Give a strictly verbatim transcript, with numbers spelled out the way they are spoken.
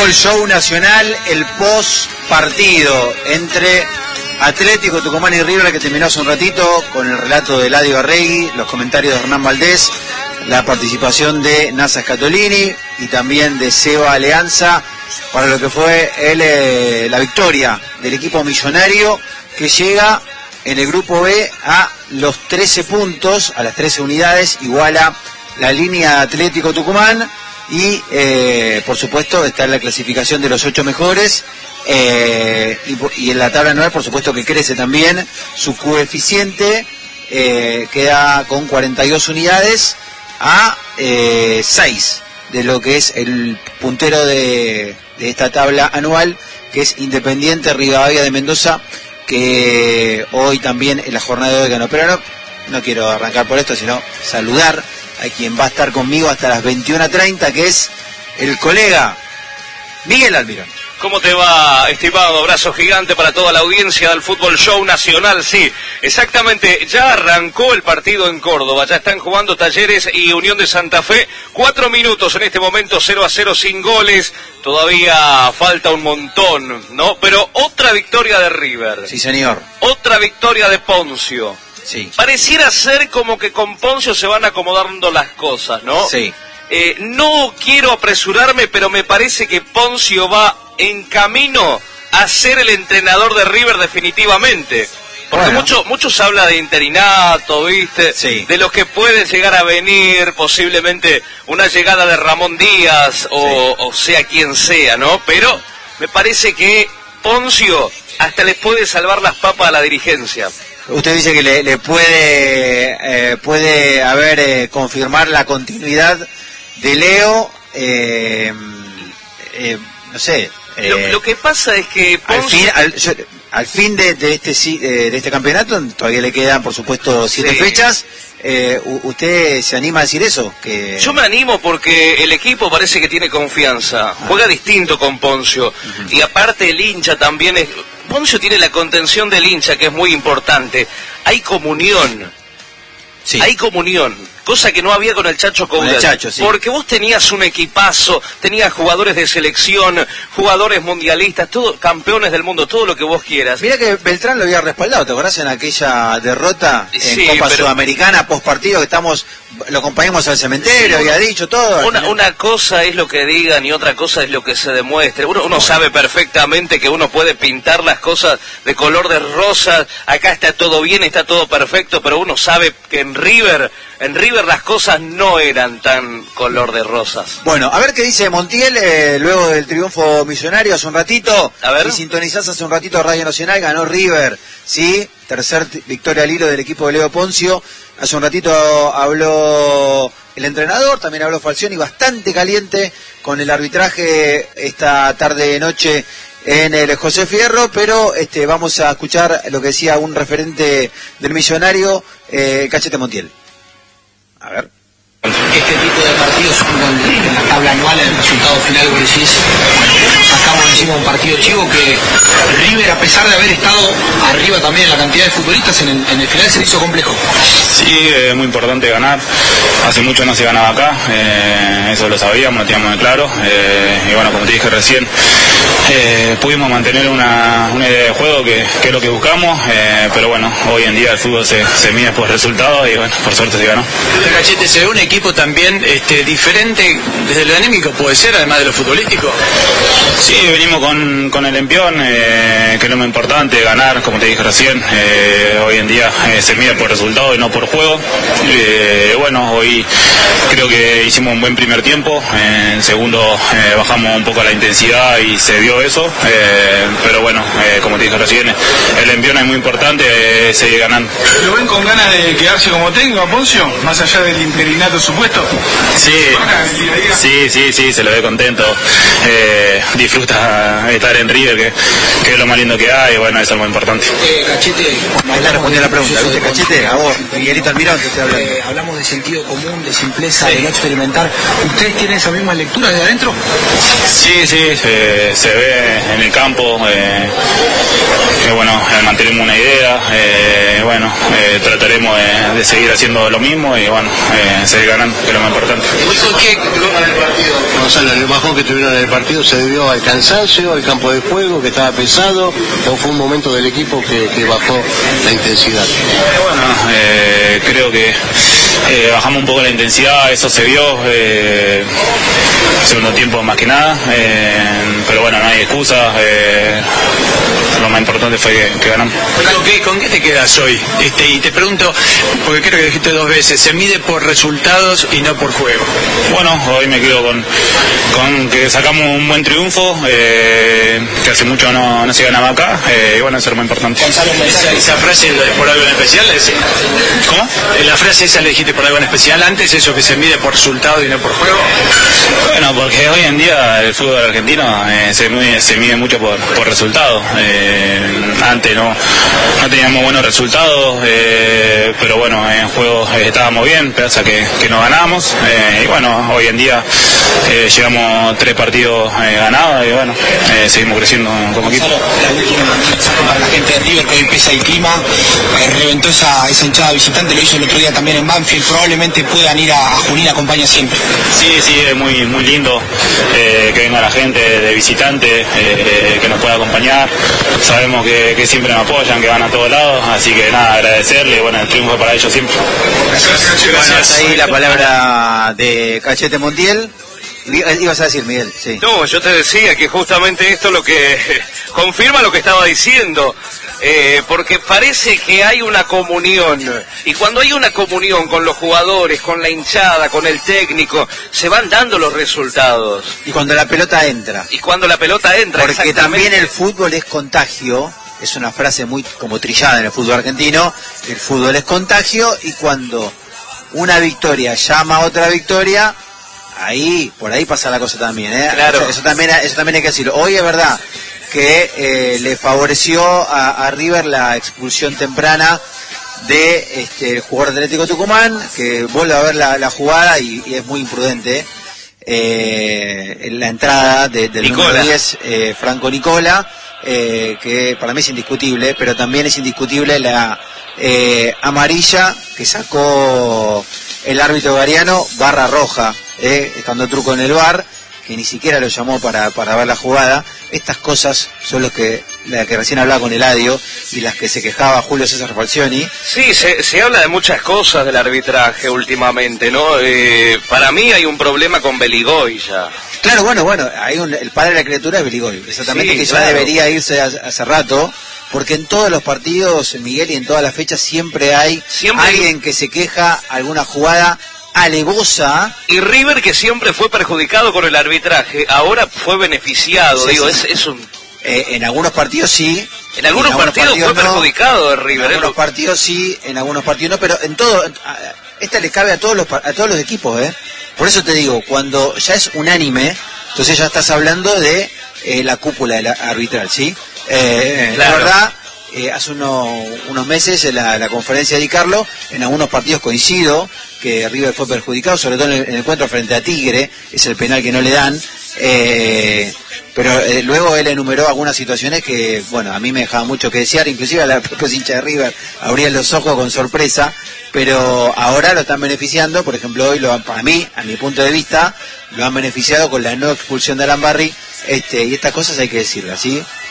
Fútbol Show Nacional, el post partido entre Atlético Tucumán y River, que terminó hace un ratito con el relato de Eladio Arregui, los comentarios de Hernán Valdés, la participación de Nasa Scatolini y también de Seba Alianza para lo que fue el, eh, la victoria del equipo millonario, que llega en el grupo B a los trece puntos, a las trece unidades, iguala la línea Atlético Tucumán. Y eh, por supuesto está en la clasificación de los ocho mejores, eh, y, y en la tabla anual por supuesto que crece también su coeficiente, eh, queda con cuarenta y dos unidades a eh, seis de lo que es el puntero de, de esta tabla anual, que es Independiente Rivadavia de Mendoza, que hoy también en la jornada de hoy ganó. Pero no, no quiero arrancar por esto, sino saludar a quien va a estar conmigo hasta las veintiuna treinta, que es el colega Miguel Almirón. ¿Cómo te va, estimado? Abrazo gigante para toda la audiencia del Fútbol Show Nacional. Sí, exactamente, ya arrancó el partido en Córdoba, ya están jugando Talleres y Unión de Santa Fe. Cuatro minutos en este momento, cero a cero sin goles. Todavía falta un montón, ¿no? Pero otra victoria de River. Sí, señor. Otra victoria de Poncio. Sí. Pareciera ser como que con Poncio se van acomodando las cosas, ¿no? Sí. Eh, no quiero apresurarme, pero me parece que Poncio va en camino a ser el entrenador de River definitivamente. Porque bueno, mucho, muchos habla de interinato, ¿viste? Sí. De los que pueden llegar a venir, posiblemente una llegada de Ramón Díaz o, sí. o sea quien sea, ¿no? Pero me parece que Poncio hasta les puede salvar las papas a la dirigencia. Usted dice que le, le puede eh, puede haber eh, confirmar la continuidad de Leo, eh, eh, no sé. Eh, lo, lo que pasa es que Poncio... al fin, al, yo, al fin de, de este de este campeonato todavía le quedan, por supuesto, siete sí. fechas. Eh, ¿Usted se anima a decir eso? Que... Yo me animo porque el equipo parece que tiene confianza, juega distinto con Poncio, uh-huh. Y aparte el hincha también es... Poncio tiene la contención del hincha, que es muy importante. Hay comunión, sí. hay comunión, cosa que no había con el Chacho Coudet, sí. Porque vos tenías un equipazo, tenías jugadores de selección, jugadores mundialistas, todo, campeones del mundo, todo lo que vos quieras. Mira que Beltrán lo había respaldado, ¿te acordás en aquella derrota en sí, Copa pero... Sudamericana, post partido, que estamos, lo acompañamos al cementerio, sí, había dicho todo? Una, una cosa es lo que digan y otra cosa es lo que se demuestre. Uno, uno sabe perfectamente que uno puede pintar las cosas de color de rosa, acá está todo bien, está todo perfecto, pero uno sabe que en River, en River las cosas no eran tan color de rosas. Bueno, a ver qué dice Montiel eh, luego del triunfo millonario hace un ratito. A ver. Si sintonizás hace un ratito Radio Nacional, ganó River, ¿sí? Tercer victoria al hilo del equipo de Leo Poncio. Hace un ratito habló el entrenador, también habló Falcioni, bastante caliente con el arbitraje esta tarde-noche en el José Fierro, pero este, vamos a escuchar lo que decía un referente del millonario, eh, Cachete Montiel. A ver. Este tipo de partidos en, en la tabla anual, el resultado final que decís, bueno, sacamos encima un partido chivo que River, a pesar de haber estado arriba también en la cantidad de futbolistas, en el, en el final se le hizo complejo. Sí, es eh, muy importante ganar. Hace mucho no se ganaba acá, eh, eso lo sabíamos, lo teníamos muy claro. Eh, y bueno, como te dije recién, eh, pudimos mantener una, una idea de juego que, que es lo que buscamos, eh, pero bueno, hoy en día el fútbol se, se mide por resultados y bueno, por suerte se ganó. Cachete, se ve un equipo también este, diferente desde lo anímico, puede ser, además de lo futbolístico. Sí, venimos con, con el empión, eh, que es lo más importante, ganar, como te dije recién. Eh, hoy en día eh, se mide por resultado y no por juego. Eh, bueno, hoy creo que hicimos un buen primer tiempo, en el segundo eh, bajamos un poco la intensidad y se vio eso, eh, pero bueno, eh, como te dije recién, el empión es muy importante, eh, seguir ganando. ¿Lo ven con ganas de quedarse como técnico, Poncio, más allá del interinato supuesto? Sí, sí, sí, sí, se lo ve contento, eh, disfruta estar en River, que, que es lo más lindo que hay, y bueno, eso es lo más importante. Eh, Cachete, ahí le respondí la pregunta, ¿viste, Cachete? A vos, Miguelito Almirón, te estoy hablando. Eh, hablamos de sentido común, de simpleza, sí, de no experimentar. ¿Ustedes tienen esa misma lectura desde adentro? Sí, sí, se, se ve en el campo, eh, que bueno, eh, mantenemos una idea, eh, bueno, eh, trataremos de, de seguir haciendo lo mismo y bueno, eh, seguir ganando, que es lo más importante. ¿Qué, partido? Gonzalo, el bajón que tuvieron en el partido se debió al cansancio, al campo de juego, que estaba pesado, o fue un momento del equipo que, que bajó la intensidad. Eh, bueno, eh, creo que eh, bajamos un poco la intensidad, eso se vio, eh, segundo tiempo más que nada, eh, pero bueno, no hay excusas, eh, lo más importante fue que, que ganamos. ¿Con qué, ¿Con qué te quedas hoy? Este, y te pregunto, porque creo que dijiste dos veces, se mide por resultados y no por juego. Bueno, hoy me quedo con, con que sacamos un buen triunfo, eh, que hace mucho no, no se ganaba acá, eh, y bueno, eso es lo más importante. Esa, esa frase por algo en especial, ¿es? ¿Cómo? La frase esa le dijiste por algo en especial antes, eso que se mide por resultado y no por juego. Bueno, porque hoy en día el fútbol argentino eh, se, mide, se mide mucho por, por resultados. Eh, antes no, no teníamos buenos resultados, eh, pero bueno, en juegos eh, estábamos bien, pese que, que no ganamos. Eh, y bueno, hoy en día eh, llevamos tres partidos eh, ganados y bueno, eh, seguimos creciendo como equipo. La última para la gente de River, que hoy pesa el clima, eh, reventó esa, esa hinchada visitante, lo hizo el otro día también en Banfield, probablemente puedan ir a, a Junín, acompaña siempre. Sí, sí, es muy, muy lindo eh, que venga la gente de visitante, eh, que nos pueda acompañar. Sabemos que, que siempre nos apoyan, que van a todos lados, así que nada, agradecerle, bueno, el triunfo para ellos siempre. Gracias. Bueno, hasta ahí la palabra de Cachete Montiel. Ibas a decir, Miguel, sí. No, yo te decía que justamente esto lo que confirma lo que estaba diciendo, eh, porque parece que hay una comunión, y cuando hay una comunión con los jugadores, con la hinchada, con el técnico, se van dando los resultados. Y cuando la pelota entra. Y cuando la pelota entra, porque también el fútbol es contagio, es una frase muy como trillada en el fútbol argentino, el fútbol es contagio, y cuando una victoria llama a otra victoria, ahí, por ahí pasa la cosa también, ¿eh? Claro. Eso, eso también, eso también hay que decirlo. Hoy es verdad que eh, le favoreció a, a River la expulsión temprana de este, el jugador de Atlético Tucumán, que vuelve a ver la, la jugada y, y es muy imprudente. Eh, en la entrada de, del Nicola. número diez, eh, Franco Nicola, eh, que para mí es indiscutible, pero también es indiscutible la eh, amarilla que sacó el árbitro Gariano, barra roja, eh, estando Truco en el V A R, que ni siquiera lo llamó para, para ver la jugada. Estas cosas son los que, la que recién hablaba con Eladio y las que se quejaba Julio César Falcioni. Sí, se, se habla de muchas cosas del arbitraje últimamente, ¿no? Eh, para mí hay un problema con Beligoy ya. Claro, bueno, bueno, hay un, el padre de la criatura es Beligoy, exactamente, Sí, que claro. ya debería irse hace, hace rato, porque en todos los partidos, Miguel, y en todas las fechas siempre hay Siempre hay- alguien que se queja, alguna jugada alevosa. Y River, que siempre fue perjudicado con el arbitraje, ahora fue beneficiado. Sí, Digo, sí. Es, es un... Eh, en algunos partidos sí. En algunos partidos fue no. perjudicado de En River. ¿eh? algunos partidos sí, en algunos partidos no, pero en todo, a- esta le cabe a todos los pa- a todos los equipos, ¿eh? Por eso te digo, cuando ya es unánime, entonces ya estás hablando de eh, la cúpula de la arbitral, ¿sí? Eh, Claro. La verdad, eh, hace uno- unos meses en la, la conferencia de Di Carlo, en algunos partidos coincido que River fue perjudicado, sobre todo en el, en el encuentro frente a Tigre, es el penal que no le dan, eh, pero eh, luego él enumeró algunas situaciones que, bueno, a mí me dejaban mucho que desear, inclusive a la propia hincha de River abrían los ojos con sorpresa, pero ahora lo están beneficiando. Por ejemplo, hoy lo han, para mí, a mi punto de vista, lo han beneficiado con la no expulsión de Arambarri, este, y estas cosas hay que decirlas, ¿sí?